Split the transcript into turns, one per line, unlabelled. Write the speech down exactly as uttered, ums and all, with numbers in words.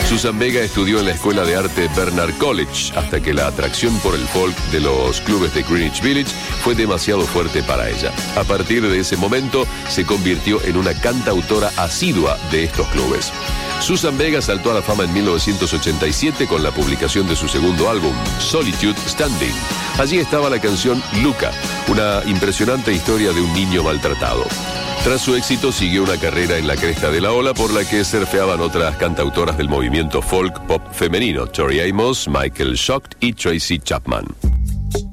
Susan Vega estudió en la Escuela de Arte Bernard College hasta que la atracción por el folk de los clubes de Greenwich Village fue demasiado fuerte para ella. A partir de ese momento se convirtió en una cantautora asidua de estos clubes. Susan Vega saltó a la fama en mil novecientos ochenta y siete con la publicación de su segundo álbum, Solitude Standing. Allí estaba la canción Luca, una impresionante historia de un niño maltratado. Tras su éxito siguió una carrera en la cresta de la ola por la que surfeaban otras cantautoras del movimiento folk pop femenino, Tori Amos, Michael Schacht y Tracy Chapman.